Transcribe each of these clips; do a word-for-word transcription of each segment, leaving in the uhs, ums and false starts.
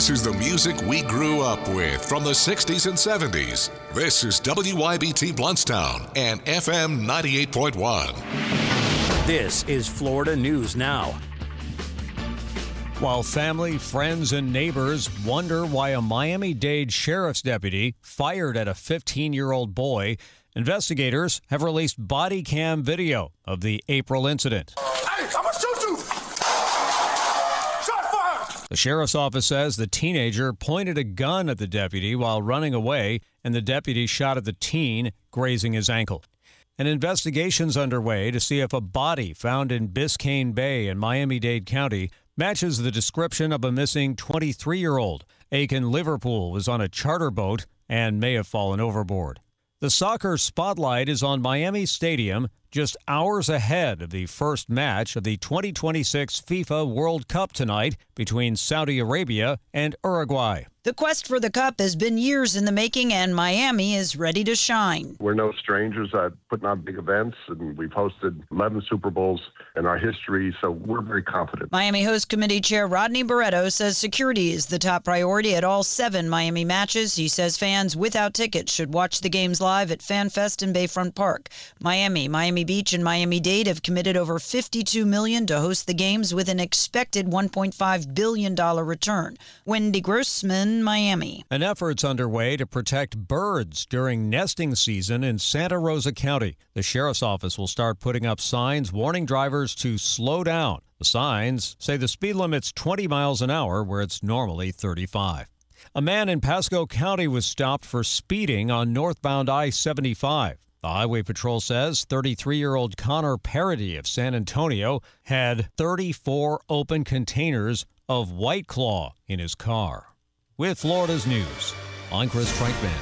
This is the music we grew up with from the sixties and seventies. This is W I B T Bluntstown and F M ninety-eight point one. This is Florida News Now. While family, friends, and neighbors wonder why a Miami-Dade sheriff's deputy fired at a fifteen-year-old boy, investigators have released body cam video of the April incident. Hey, I'm gonna shoot you! Shot fired! The sheriff's office says the teenager pointed a gun at the deputy while running away, and the deputy shot at the teen, grazing his ankle. An investigation's underway to see if a body found in Biscayne Bay in Miami-Dade County matches the description of a missing twenty-three-year-old. Aiken Liverpool was on a charter boat and may have fallen overboard. The soccer spotlight is on Miami Stadium just hours ahead of the first match of the twenty twenty-six FIFA World Cup tonight between Saudi Arabia and Uruguay. The quest for the Cup has been years in the making, and Miami is ready to shine. We're no strangers at putting on big events, and we've hosted eleven Super Bowls in our history, so we're very confident. Miami Host Committee Chair Rodney Barreto says security is the top priority at all seven Miami matches. He says fans without tickets should watch the games live at FanFest in Bayfront Park. Miami, Miami Beach, and Miami-Dade have committed over fifty-two million dollars to host the games with an expected one point five billion dollars return. Wendy Grossman, Miami. An effort's underway to protect birds during nesting season in Santa Rosa County. The sheriff's office will start putting up signs warning drivers to slow down. The signs say the speed limit's twenty miles an hour where it's normally thirty-five. A man in Pasco County was stopped for speeding on northbound I seventy-five. The Highway Patrol says thirty-three-year-old Connor Parody of San Antonio had thirty-four open containers of White Claw in his car. With Florida's news, I'm Chris Frankman.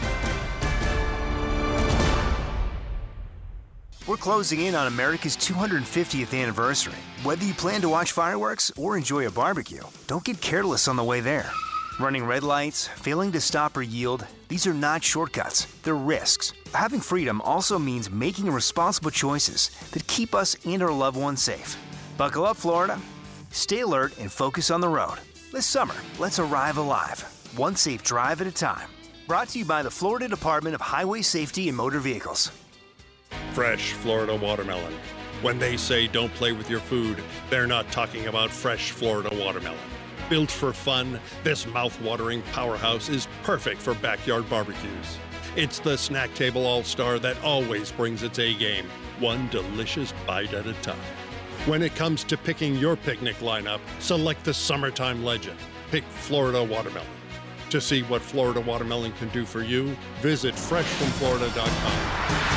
We're closing in on America's two hundred fiftieth anniversary. Whether you plan to watch fireworks or enjoy a barbecue, don't get careless on the way there. Running red lights, failing to stop or yield, these are not shortcuts, they're risks. Having freedom also means making responsible choices that keep us and our loved ones safe. Buckle up, Florida. Stay alert and focus on the road. This summer, let's arrive alive, one safe drive at a time. Brought to you by the Florida Department of Highway Safety and Motor Vehicles. Fresh Florida watermelon. When they say don't play with your food, they're not talking about fresh Florida watermelon. Built for fun, this mouth-watering powerhouse is perfect for backyard barbecues. It's the snack table all-star that always brings its A-game, one delicious bite at a time. When it comes to picking your picnic lineup, select the summertime legend. Pick Florida watermelon. To see what Florida watermelon can do for you, visit fresh from florida dot com.